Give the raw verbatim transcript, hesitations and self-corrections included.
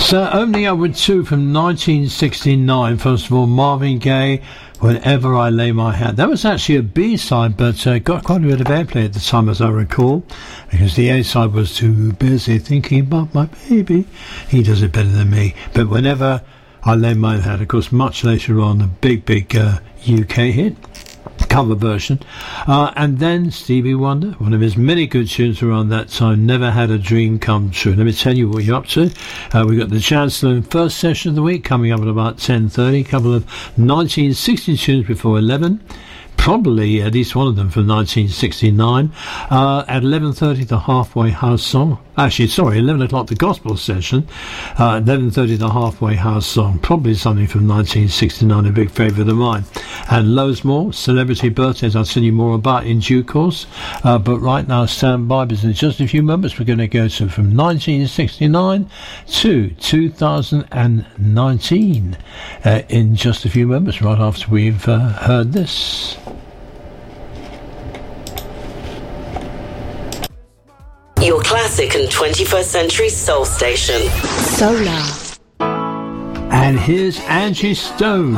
So opening up with two from nineteen sixty-nine. First of all, Marvin Gaye, Whenever I Lay My Hat. That was actually a B-side, but uh, got quite a bit of airplay at the time, as I recall, because the A-side was too busy thinking about my baby. He does it better than me. But Whenever I Lay My Hat, of course, much later on, a big, big uh, U K hit. Cover version, uh, and then Stevie Wonder, one of his many good tunes around that time, Never Had a Dream Come True. Let me tell you what you're up to. Uh, we've got the Chancellor first session of the week coming up at about ten thirty, a couple of nineteen sixty tunes before eleven, probably at least one of them from nineteen sixty-nine. Uh, at eleven thirty, the Halfway House song. Actually, sorry, eleven o'clock, the Gospel session. Uh, eleven thirty, the Halfway House song. Probably something from nineteen sixty-nine, a big favourite of mine. And loads more. Celebrity birthdays, I'll tell you more about in due course. Uh, but right now, stand by, because in just a few moments, we're going to go to from nineteen sixty-nine to two thousand nineteen. Uh, in just a few moments, right after we've uh, heard this. Your classic and twenty-first century soul station. Solar. And here's Angie Stone.